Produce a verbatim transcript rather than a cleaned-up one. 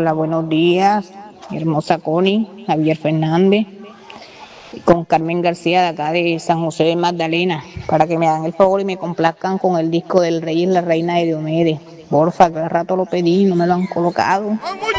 Hola, buenos días, mi hermosa Connie, Javier Fernández, con Carmen García de acá de San José de Magdalena, para que me hagan el favor y me complazcan con el disco del Rey y la Reina de Diomedes. Porfa, que hace rato lo pedí y no me lo han colocado.